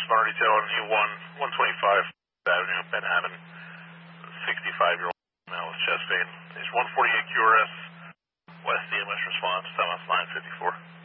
responder detail on U1, 125 Avenue, Manhattan, 65-year-old male with chest pain. He's 148 QRS, West EMS response, time on line 54.